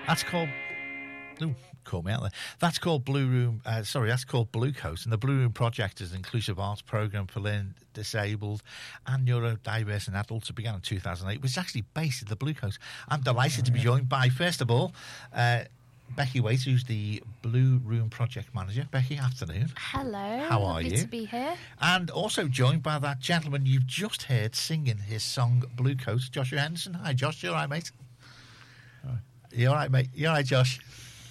That's called... Ooh, caught me out there. That's called Blue Room. That's called Blue Coat. And the Blue Room Project is an inclusive arts program for learning disabled and neurodiverse and adults. It began in 2008. Which is actually based at the Blue Coat. I'm delighted to be joined by, first of all, Becky Waite, who's the Blue Room Project Manager. Becky, afternoon. Hello. How are you? Good to be here. And also joined by that gentleman you've just heard singing his song Blue Coat, Joshua Henderson. Hi, Josh. You all right, mate? Hi. You all right, mate? You all right, Josh?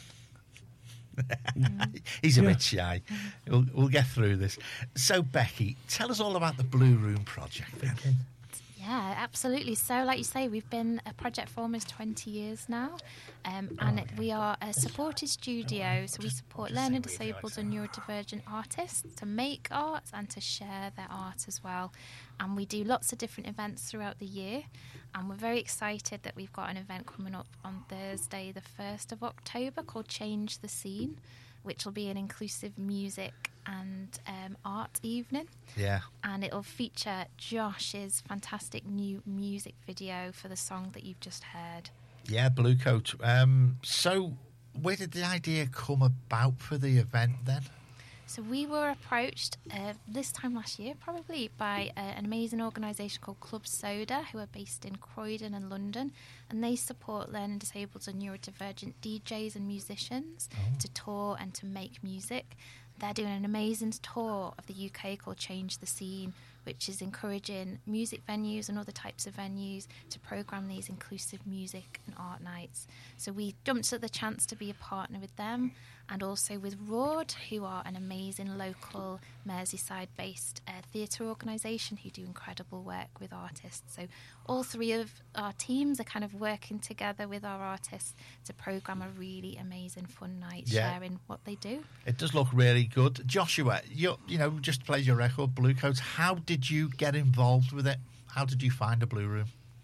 He's a bit shy. We'll get through this. So, Becky, tell us all about the Blue Room Project then. Yeah, absolutely. So, like you say, we've been a project for almost 20 years now, we are a supported studio, so we support learning disabled and neurodivergent artists to make art and to share their art as well. And we do lots of different events throughout the year, and we're very excited that we've got an event coming up on Thursday, the 1st of October, called Change the Scene, which will be an inclusive music and art evening. Yeah. And it'll feature Josh's fantastic new music video for the song that you've just heard. Yeah, Blue Coat. So where did the idea come about for the event then? So we were approached this time last year, probably, by an amazing organisation called Club Soda, who are based in Croydon and London, and they support learning disabled and neurodivergent DJs and musicians to tour and to make music. They're doing an amazing tour of the UK called Change the Scene, which is encouraging music venues and other types of venues to programme these inclusive music and art nights. So we jumped at the chance to be a partner with them, and also with Roard, who are an amazing local Merseyside-based theatre organisation who do incredible work with artists. So all three of our teams are kind of working together with our artists to programme a really amazing fun night, sharing what they do. It does look really good. Joshua, you just played your record, Blue Coats. How did you get involved with it? How did you find a Blue Room?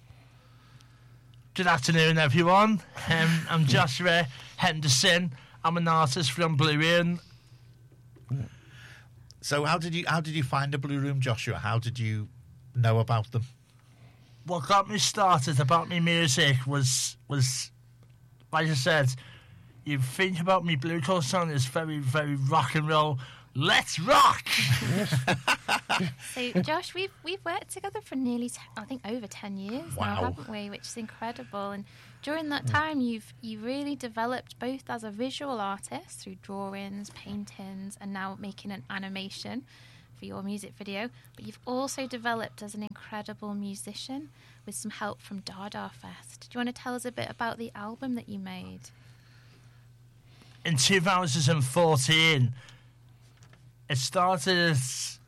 Good afternoon, everyone. I'm Joshua Henderson. I'm an artist from Blue Room. So how did you find a Blue Room, Joshua? How did you know about them? What got me started about my music was like I said, you think about me Blue Coat song is very, very rock and roll. Let's rock! So, Josh, we've worked together for nearly, over 10 years now, haven't we? Which is incredible. And during that time, you really developed both as a visual artist through drawings, paintings, and now making an animation for your music video. But you've also developed as an incredible musician with some help from Dada Fest. Do you want to tell us a bit about the album that you made? In 2014, it started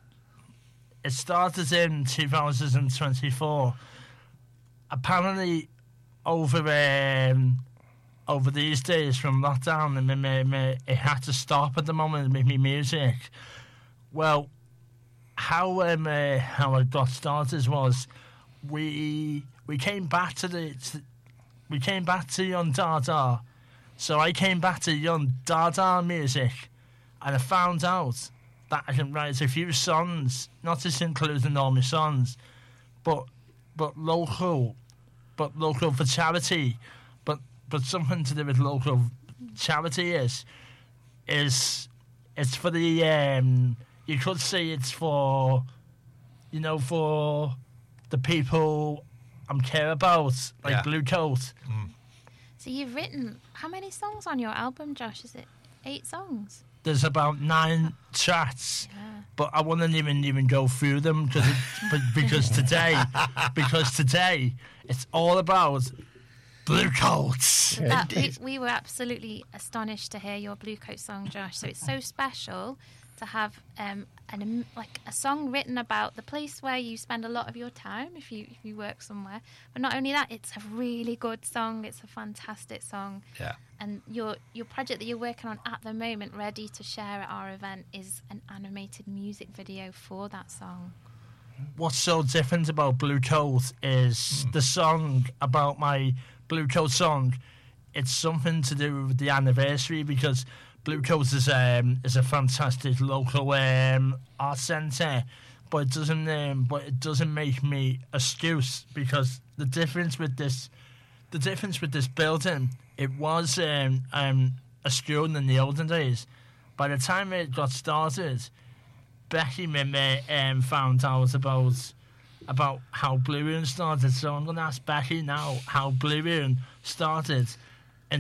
in 2024. Apparently, over these days from lockdown, it had to stop at the moment with my music. Well, how I got started was we came back to Young Dada. So I came back to Young Dada music, and I found out that I can write a few songs, not just including all my songs, but local for charity, but something to do with local charity is it's for the you could say it's for for the people I care about, like Blue Coat. So you've written how many songs on your album, Josh? Is it 8 songs? There's about 9 tracks, but I wouldn't even go through them because today it's all about Blue Coats. We were absolutely astonished to hear your Blue Coat song, Josh. So it's so special to have a song written about the place where you spend a lot of your time if you work somewhere. But not only that, it's a really good song. It's a fantastic song. Yeah. And your project that you're working on at the moment, ready to share at our event, is an animated music video for that song. What's so different about Blue Coat is the song about my Blue Coat song. It's something to do with the anniversary because Blue Coat is a fantastic local art centre, but it doesn't make me a scouse because the difference with this the difference with this building, it was a school in the olden days. By the time it got started, Becky found out about how Blue Room started. So I'm going to ask Becky now how Blue Room started in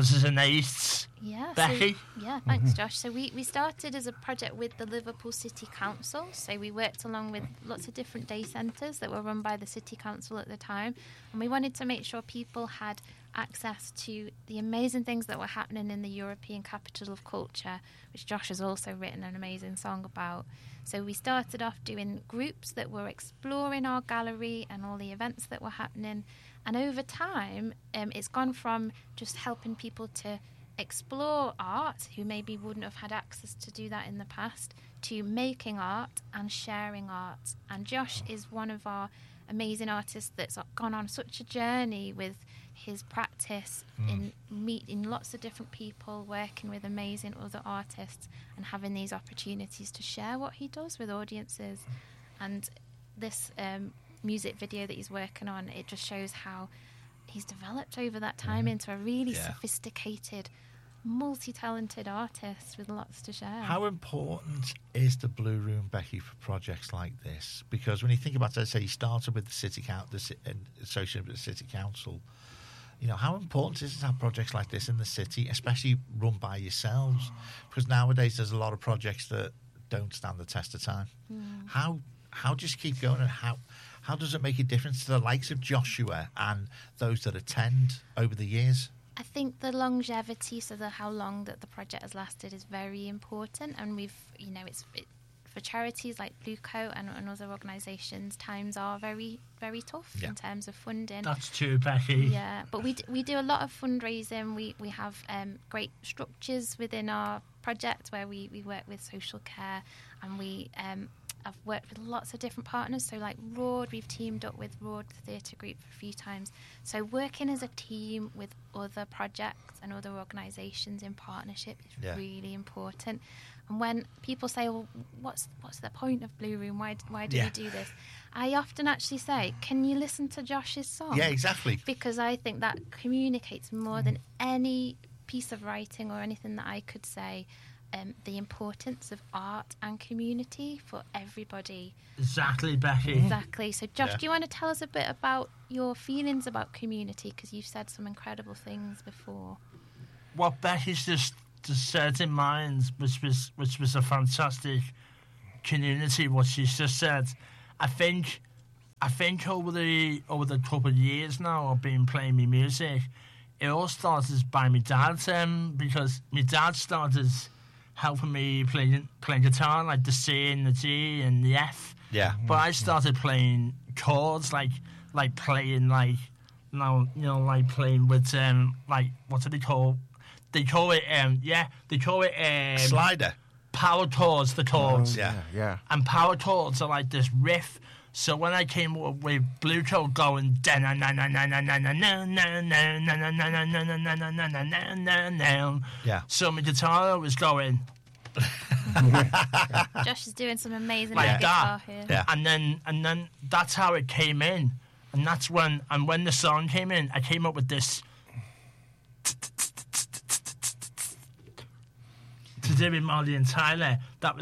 2008. Yeah, Becky? Thanks, Josh. So we started as a project with the Liverpool City Council. So we worked along with lots of different day centres that were run by the City Council at the time. And we wanted to make sure people had access to the amazing things that were happening in the European Capital of Culture, which Josh has also written an amazing song about. So we started off doing groups that were exploring our gallery and all the events that were happening. And over time, it's gone from just helping people to explore art who maybe wouldn't have had access to do that in the past, to making art and sharing art. And Josh is one of our amazing artists that's gone on such a journey with his practice in meeting lots of different people, working with amazing other artists and having these opportunities to share what he does with audiences. And this music video that he's working on, it just shows how he's developed over that time into a really sophisticated, multi-talented artist with lots to share. How important is the Blue Room, Becky, for projects like this? Because when you think about it, let's say you started with the City Council, associated with the City Council, you know, how important is it to have projects like this in the city, especially run by yourselves? Because nowadays there's a lot of projects that don't stand the test of time. How do you keep going, and how does it make a difference to the likes of Joshua and those that attend over the years? I think the longevity, so how long that the project has lasted, is very important. And we've, for charities like Blue Coat and other organisations, times are very, very tough in terms of funding. That's true, Becky. Yeah, but we do a lot of fundraising. We have great structures within our project where we work with social care, and I've worked with lots of different partners. So like Road, we've teamed up with Road Theatre Group a few times. So working as a team with other projects and other organisations in partnership is really important. And when people say, well, what's the point of Blue Room? Why do we do this? I often actually say, can you listen to Josh's song? Yeah, exactly. Because I think that communicates more than any piece of writing or anything that I could say. The importance of art and community for everybody. Exactly, Becky. Exactly. So, Josh, do you want to tell us a bit about your feelings about community? Because you've said some incredible things before. What Becky's just said in mind, which was a fantastic community, what she's just said. I think over the couple of years now I've been playing my music, it all started by my dad, because my dad started helping me playing guitar, like the C and the G and the F. Yeah. But I started playing chords, like playing like playing with like, what do they call? They call it Slider. Power chords, the chords. Yeah. And power chords are like this riff. So when I came up with Blue Coat going, so my guitar was going. Josh is doing some amazing like guitar here. Yeah. And then that's how it came in. And that's when the song came in, I came up with this to do with Molly and Tyler.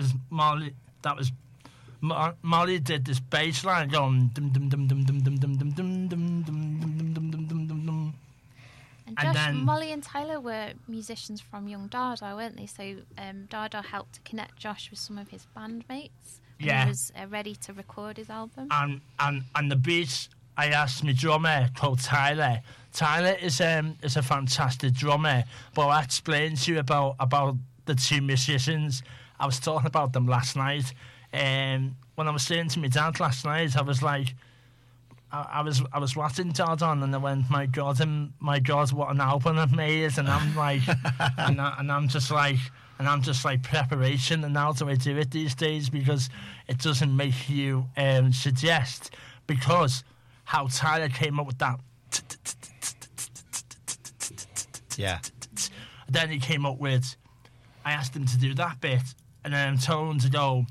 Molly did this bass line going dum dum dum dum dum dum dum dum dum dum dum dum dum dum. And Josh, then, Molly and Tyler were musicians from Young Dada, weren't they? So Dada helped to connect Josh with some of his bandmates when he was ready to record his album. And the beats, I asked my drummer called Tyler. Tyler is a fantastic drummer, but I explained to you about the two musicians. I was talking about them last night. When I was saying to my dad last night, I was like, I was watching Jordan, and I went, my God, what an album I've made, and I'm like, and I'm just like, preparation, and how do I do it these days? Because it doesn't make you suggest, because how Tyler came up with that. Yeah. Then he came up with, I asked him to do that bit, and then I'm told him to go.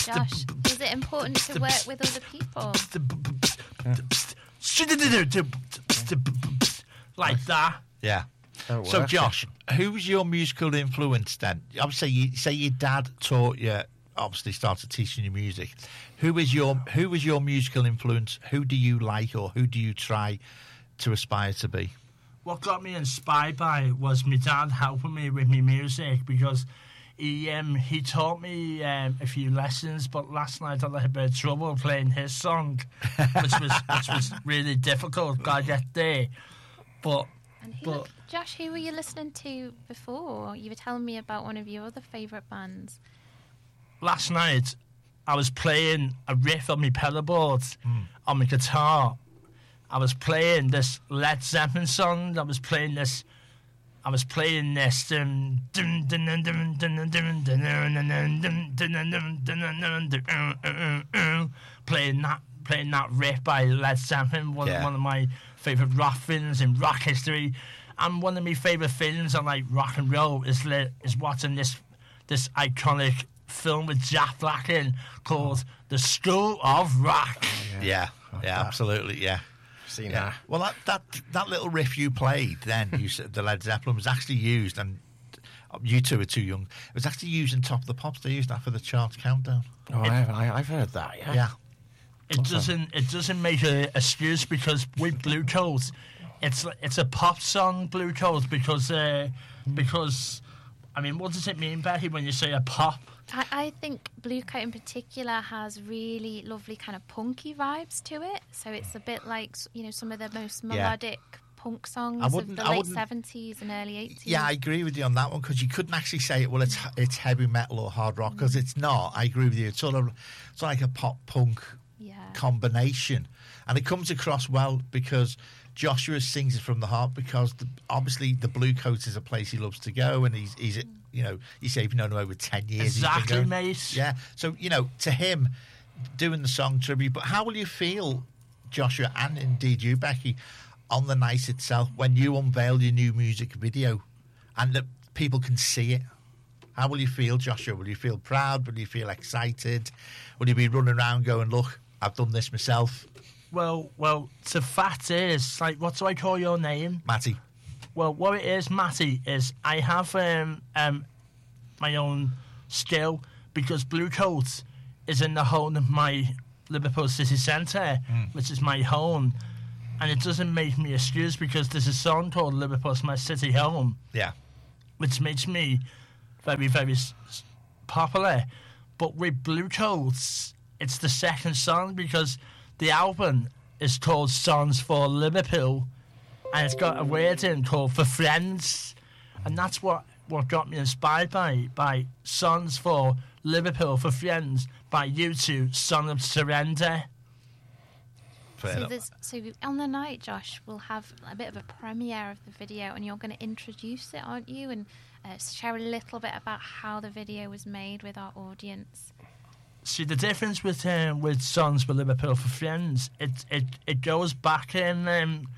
Josh, is it important to work with other people? Like that. Yeah. So, Josh, who was your musical influence then? Obviously, you say your dad taught you. Obviously, started teaching you music. Who was your musical influence? Who do you like, or who do you try to aspire to be? What got me inspired by it was my dad helping me with my music, because he taught me a few lessons, but last night I had a bit of trouble playing his song, which was really difficult. I get there, but. Josh, who were you listening to before? You were telling me about one of your other favourite bands. Last night, I was playing a riff on my pedal board on my guitar. I was playing this Led Zeppelin song. I was playing this. Playing that riff by Led Zeppelin, one of my favourite rock films in rock history. And one of my favourite films on like rock and roll is watching this iconic film with Jack Black in called The School of Rock. Yeah, absolutely, yeah. Seen that. Well, that little riff you played then, you said the Led Zeppelin, was actually used, and you two are too young. It was actually used in Top of the Pops. They used that for the chart countdown. Oh, I've heard that. Yeah. It doesn't make an excuse, because with Blue Coat, it's a pop song, Blue Coat, because I mean, what does it mean, Becky, when you say a pop? I think Blue Coat in particular has really lovely kind of punky vibes to it. So it's a bit like, some of the most melodic punk songs of the late 70s and early 80s. Yeah, I agree with you on that one, because you couldn't actually say it's heavy metal or hard rock, because it's not. I agree with you. It's like a pop punk combination, and it comes across well because Joshua sings it from the heart, because obviously the Blue Coat is a place he loves to go, and he's you say you've known him over 10 years. Exactly, mate. Yeah, so to him doing the song tribute. But how will you feel, Joshua, and indeed you, Becky, on the night itself when you unveil your new music video and that people can see it? How will you feel, Joshua? Will you feel proud? Will you feel excited? Will you be running around going, look, I've done this myself? Well, the fact is, like, what do I call your name? Matty. Well, what it is, Matty, is I have my own skill, because Blue Coat is in the home of my Liverpool city centre, which is my home, and it doesn't make me excuse, because there's a song called Liverpool's My City Home, which makes me very, very popular. But with Blue Coats, it's the second song, because the album is called Songs for Liverpool, and it's got a word in called For Friends, and that's what got me inspired by Songs for Liverpool for Friends by U2, Song of Surrender. So on the night, Josh, we'll have a bit of a premiere of the video, and you're going to introduce it, aren't you, and share a little bit about how the video was made with our audience. See, the difference with Songs for Liverpool for Friends, it goes back in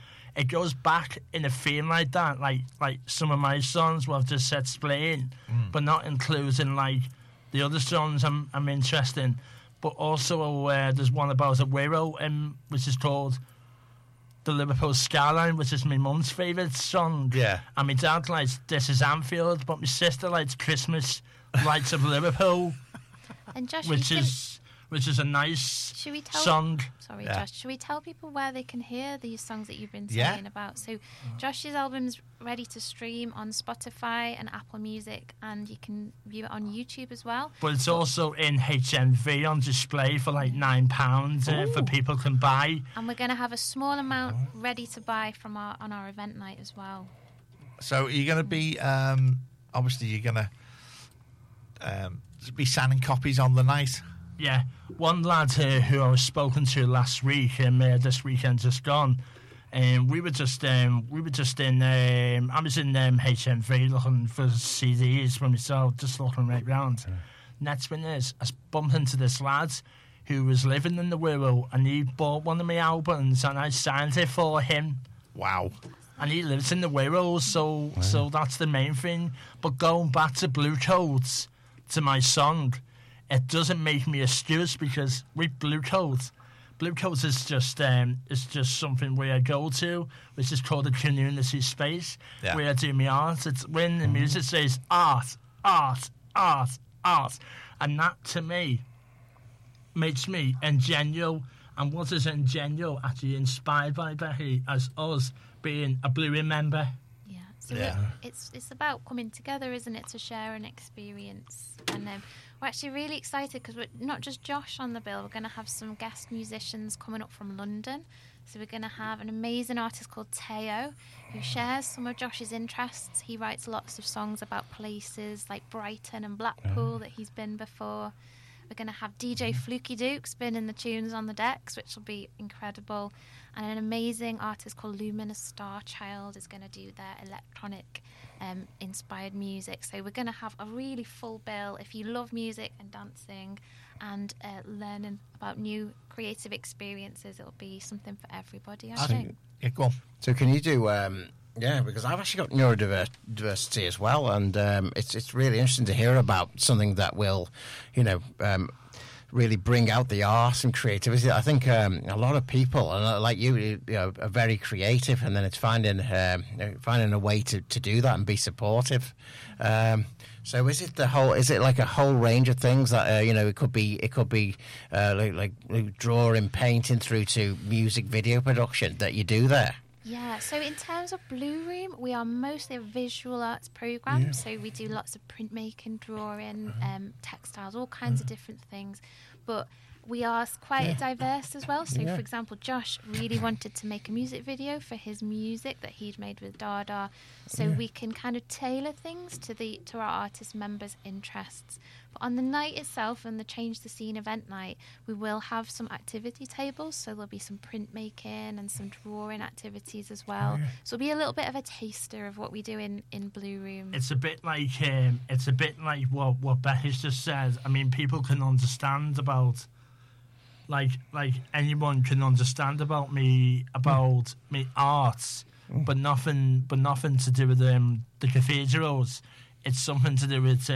a theme like that, like some of my songs what I've just explained, but not including like the other songs I'm interested in. But also there's one about a widow, which is called The Liverpool Skyline, which is my mum's favourite song. Yeah. And my dad likes This Is Anfield, but my sister likes Christmas Lights of Liverpool. And Josh, which is a nice song. Sorry, Josh. Should we tell people where they can hear these songs that you've been saying about? So, Josh's album's ready to stream on Spotify and Apple Music, and you can view it on YouTube as well. But it's also in HMV on display for like £9 for people can buy. And we're going to have a small amount ready to buy on our event night as well. So, you're going to be obviously you're going to be signing copies on the night. Yeah, one lad who I was spoken to last week, this weekend just gone, and we were just in I was in HMV looking for CDs for myself, just looking right round. Next thing is, I bumped into this lad who was living in the Wirral, and he bought one of my albums, and I signed it for him. Wow. And he lives in the Wirral, so that's the main thing. But going back to Blue Coats, to my song, it doesn't make me a stooge because with Blue Coat is just something where I go to, which is called a community space where I do my art. It's when the music says art, art, art, art, and that to me makes me ingenuine. And what is ingenuine actually inspired by Becky as us being a Blue Room member. Yeah, so it's about coming together, isn't it, to share an experience. And we're actually really excited because we're not just Josh on the bill. We're going to have some guest musicians coming up from London. So we're going to have an amazing artist called Teo who shares some of Josh's interests. He writes lots of songs about places like Brighton and Blackpool that he's been before. We're going to have DJ Fluky Duke spinning the tunes on the decks, which will be incredible. And an amazing artist called Luminous Starchild is going to do their electronic inspired music. So we're going to have a really full bill. If you love music and dancing and learning about new creative experiences, it'll be something for everybody, I think. Yeah, go on. So can you do... because I've actually got neurodiversity as well, and it's really interesting to hear about something that will, really bring out the art and creativity. I think a lot of people, and like you are very creative, and then it's finding a way to do that and be supportive. So is it like a whole range of things that it could be like drawing, painting through to music video production that you do there? Yeah, so in terms of Blue Room, we are mostly a visual arts programme. Yeah. So we do lots of printmaking, drawing, textiles, all kinds of different things. But we are quite diverse as well. So, for example, Josh really wanted to make a music video for his music that he'd made with Dada. So we can kind of tailor things to our artist members' interests. But on the night itself and the Change the Scene event night, we will have some activity tables. So there'll be some printmaking and some drawing activities as well. So it'll be a little bit of a taster of what we do in Blue Room. It's a bit like what Becky's just said. I mean, people can understand about like anyone can understand about me arts, but nothing to do with the cathedrals. It's something to do with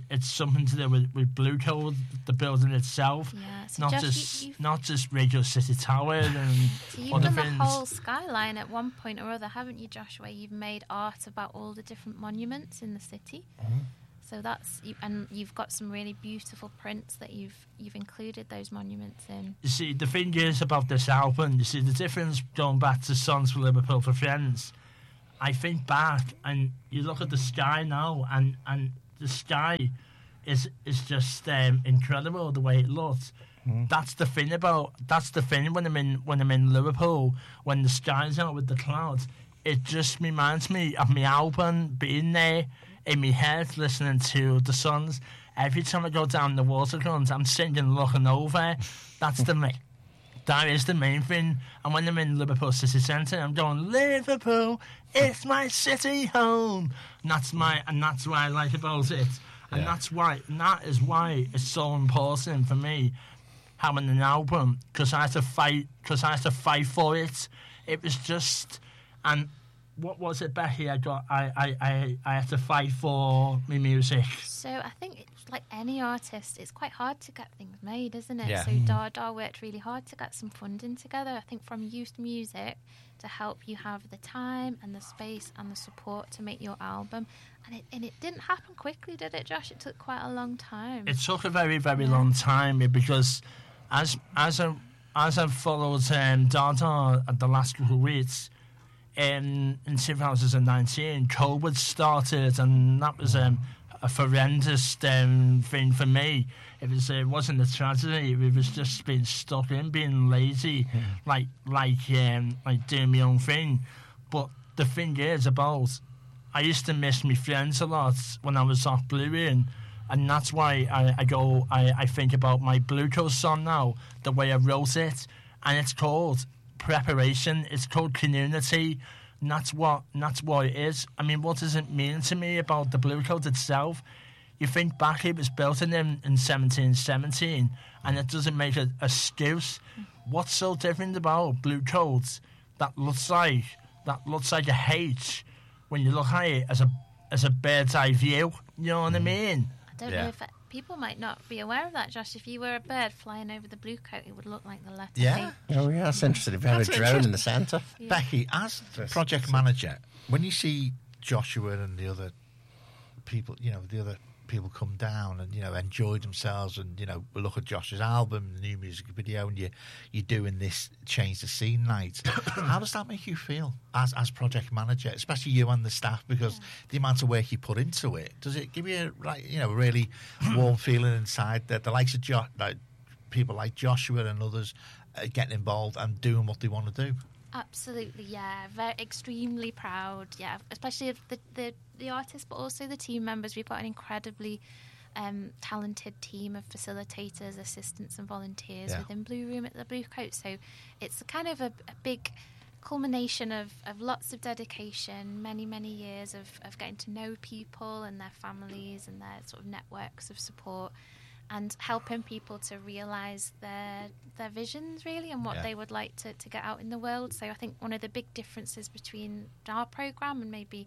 with Blue Code, the building itself. Yeah, so not Josh, not just Radio City Tower and so you've other done things. the whole skyline at one point or other, haven't you, Josh? Where you've made art about all the different monuments in the city. So and you've got some really beautiful prints that you've included those monuments in. You see, the thing is about this album, you see the difference going back to Songs for Liverpool for Friends. I think back and you look at the sky now, and the sky is just incredible the way it looks. That's the thing when I'm in Liverpool, when the sky's out with the clouds, it just reminds me of my album being there in my head, listening to the Sons. Every time I go down the waterfront, I'm singing Looking Over. That is the main thing. And when I'm in Liverpool City Centre, I'm going, Liverpool, it's my city home. And that's what I like about it. And that is why it's so important for me having an album, because I had to fight for it. It was just, and what was it, Becky? I had to fight for my music. So I think it's like any artist, it's quite hard to get things made, isn't it? Yeah. So Dada worked really hard to get some funding together. I think from Youth Music to help you have the time and the space and the support to make your album. And it didn't happen quickly, did it, Josh? It took quite a long time. It took a very, very long time because as I've followed Dada at the last couple of weeks, in 2019, COVID started, and that was a horrendous thing for me. It wasn't a tragedy. It was just being stuck in, being lazy, like doing my own thing. But the thing is I used to miss my friends a lot when I was off Blue Room, and that's why I think about my Blue Coast song now, the way I wrote it, and it's called Preparation. It's called Community, and that's what it is. I mean, what does it mean to me about the Blue Code itself? You think back, it was built in 1717, and it doesn't make a excuse. What's so different about Blue Codes that looks like a H when you look at it as a bird's eye view? You know what I mean? I don't know if people might not be aware of that, Josh. If you were a bird flying over the blue coat, it would look like the letter Yeah. H. Oh, yeah, that's interesting. If you had a That's drone in the centre. Yeah. Becky, as project manager, when you see Joshua and the other people, the other people come down and, enjoy themselves and, look at Josh's album, the new music video, and you're doing this Change the Scene night, how does that make you feel as project manager, especially you and the staff, because the amount of work you put into it, does it give you a really warm feeling inside that the likes of people like Joshua and others are getting involved and doing what they want to do? Absolutely, yeah. Very extremely proud, yeah. Especially of the artists, but also the team members. We've got an incredibly talented team of facilitators, assistants, and volunteers within Blue Room at the Blue Coat. So it's kind of a big culmination of lots of dedication, many years of getting to know people and their families and their sort of networks of support, and helping people to realise their visions, really, and what they would like to get out in the world. So I think one of the big differences between our programme and maybe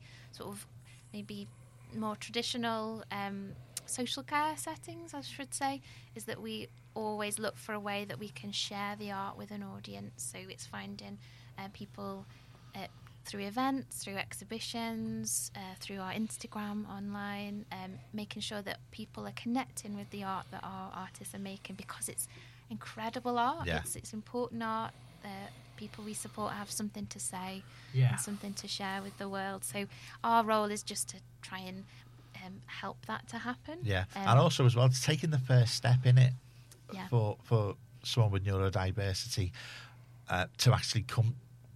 more traditional social care settings, I should say, is that we always look for a way that we can share the art with an audience. So it's finding people through events, through exhibitions, through our Instagram, online, making sure that people are connecting with the art that our artists are making, because it's incredible art. Yeah. It's important art. The people we support have something to say Yeah. and something to share with the world. So our role is just to try and help that to happen. Yeah, and also as well, it's taking the first step in it for someone with neurodiversity to actually come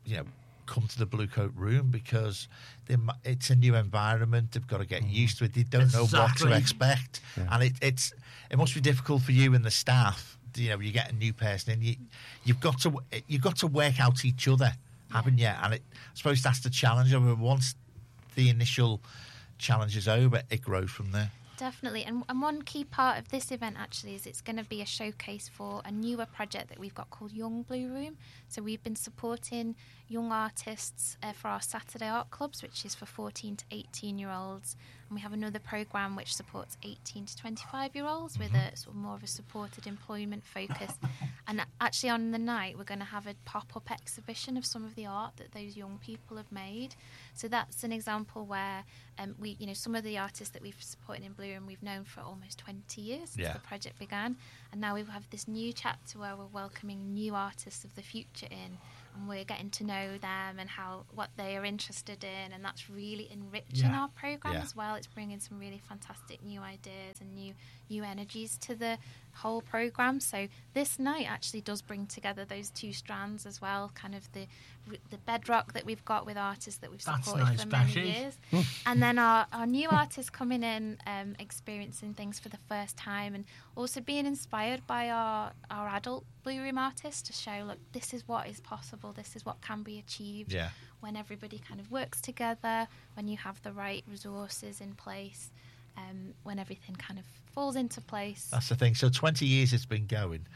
to the Blue Coat Room, because it's a new environment. They've got to get used to it. They don't know what to expect, and it must be difficult for you and the staff. You get a new person in, you've got to work out each other, haven't you? And I suppose that's the challenge. I mean, once the initial challenge is over, it grows from there. Definitely. And one key part of this event actually is it's going to be a showcase for a newer project that we've got called Young Blue Room. So we've been supporting young artists for our Saturday art clubs, which is for 14 to 18-year-olds. And we have another programme which supports 18 to 25-year-olds with a sort of more of a supported employment focus. And actually on the night, we're going to have a pop-up exhibition of some of the art that those young people have made. So that's an example where some of the artists that we've supported in Blue Room we've known for almost 20 years since the project began. And now we have this new chapter where we're welcoming new artists of the future in, and we're getting to know them and what they are interested in, and that's really enriching our programme as well. It's bringing some really fantastic new ideas and new energies to the whole programme. So this night actually does bring together those two strands as well, kind of the bedrock that we've got with artists that we've supported for many years, and then our new artists coming in, experiencing things for the first time, and also being inspired by our adult Blue Room artists to show, look, this is what is possible, this is what can be achieved when everybody kind of works together, when you have the right resources in place, when everything kind of falls into place. That's the thing. So 20 years it's been going,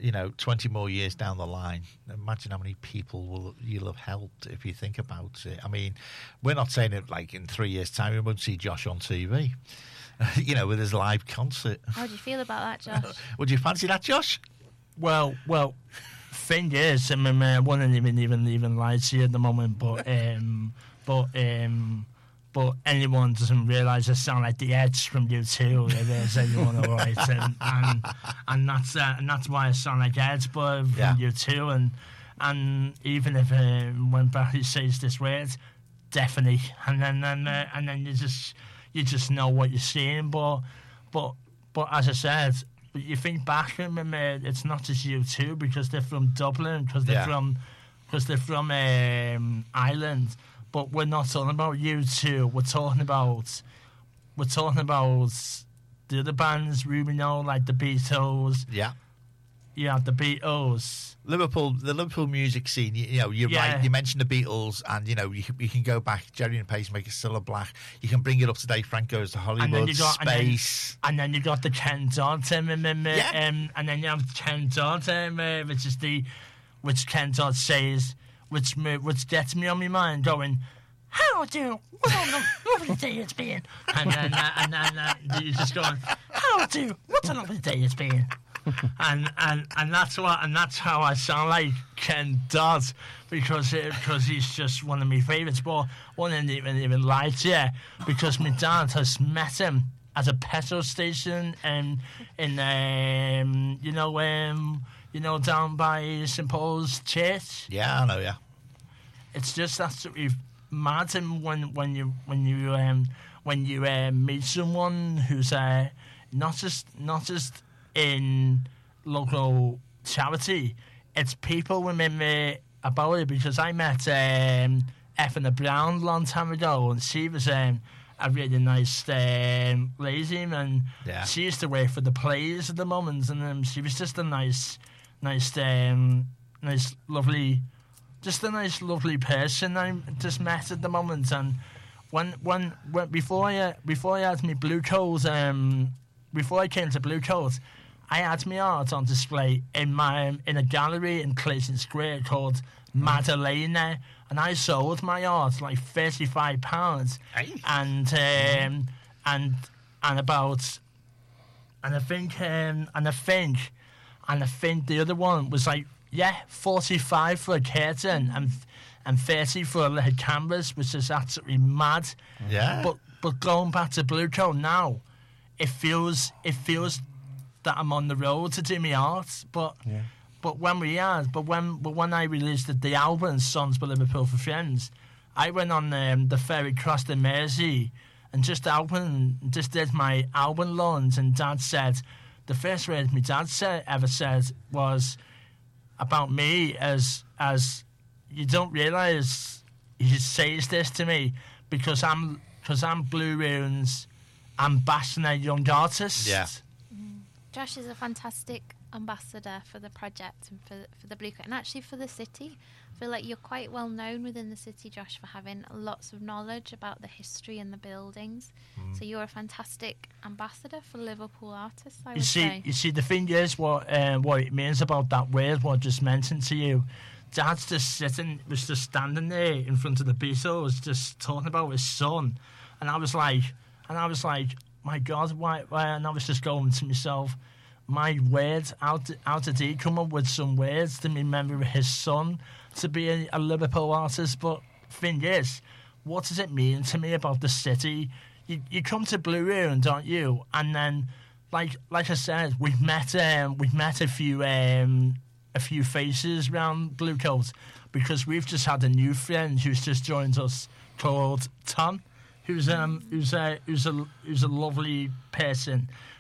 20 more years down the line, imagine how many people you'll have helped if you think about it. I mean, we're not saying it like in 3 years' time we won't see Josh on TV, with his live concert. How do you feel about that, Josh? Would you fancy that, Josh? Well, thing is, I mean, I wouldn't even lie to you at the moment, but anyone doesn't realise I sound like the Edge from U2. There's anyone all right, and that's why I sound like Edge, but from U2, and even if when Barry says this word, definitely, and then you just know what you're seeing, but as I said, you think back, it's not just U2 because they're from Dublin, because they're from Ireland. But we're not talking about U2. We're talking about the other bands, like the Beatles. Yeah. Yeah, the Beatles. The Liverpool music scene. You're right. You mentioned the Beatles, and you can go back. Jerry and Pacemaker, Cilla Black. You can bring it up to date. Frank Goes to Hollywood, Space, and then you got the Ken Dodd, and then you have Ken Dodd, which Ken Dodd says. Which gets me on my mind going, how do, what a lovely day it's been. And then you just going, how do, what a lovely day it's been. and that's how I sound like Ken Dodd, because he's just one of my favourites. But one didn't even lie to you, because my dad has met him at a petrol station in down by St Paul's Church. Yeah, I know. Yeah, it's just absolutely mad. And when you meet someone who's not just in local charity, it's people remember about it, because I met Effina Brown a long time ago, and she was a really nice lady, and she used to work for the Plays at the moment, and she was just a nice lovely person I just met at the moment. And when before I had my Blue Coat, before I came to Blue Coat, I had my art on display in a gallery in Clayton Square called Madalena, and I sold my art like £35, and I think the other one was like 45 for a curtain and 30 for a canvas, which is absolutely mad. Yeah. But going back to Blue Coat now, it feels that I'm on the road to do my art, but when I released the album Songs for Liverpool for Friends, I went on the ferry across the Mersey and just did my album launch, and Dad said the first word my dad ever said was about me as you don't realise he says this to me because I'm Blue Rune's ambassador young artist. Yeah. Josh is a fantastic ambassador for the project and for the Blue Coat, and actually for the city. I feel like you're quite well known within the city, Josh, for having lots of knowledge about the history and the buildings. So you're a fantastic ambassador for Liverpool artists, I would say. You see, the thing is, what it means about that word, what I just mentioned to you, Dad's was just standing there in front of the Beatles, just talking about his son, and I was like, my God, why? And I was just going to myself, my words, how did he come up with some words to remember his son to be a Liverpool artist? But thing is, what does it mean to me about the city? You come to Blue Ruin, don't you? And then, like I said, we've met a few faces around Blue Coat, because we've just had a new friend who's just joined us called Tom, who's a lovely person,